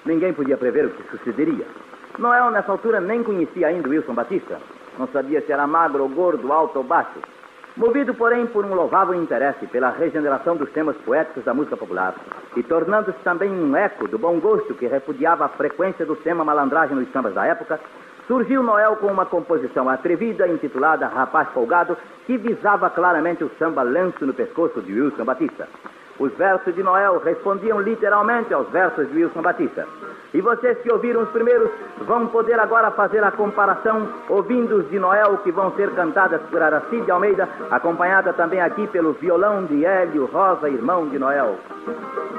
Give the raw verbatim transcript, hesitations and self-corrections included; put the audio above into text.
Ninguém podia prever o que sucederia. Noel, nessa altura, nem conhecia ainda Wilson Batista. Não sabia se era magro ou gordo, alto ou baixo. Movido, porém, por um louvável interesse pela regeneração dos temas poéticos da música popular e tornando-se também um eco do bom gosto que repudiava a frequência do tema malandragem nos sambas da época, surgiu Noel com uma composição atrevida intitulada Rapaz Folgado, que visava claramente o samba lenço no pescoço de Wilson Batista. Os versos de Noel respondiam literalmente aos versos de Wilson Batista. E vocês que ouviram os primeiros vão poder agora fazer a comparação ouvindo os de Noel, que vão ser cantadas por Aracide Almeida, acompanhada também aqui pelo violão de Hélio Rosa, irmão de Noel.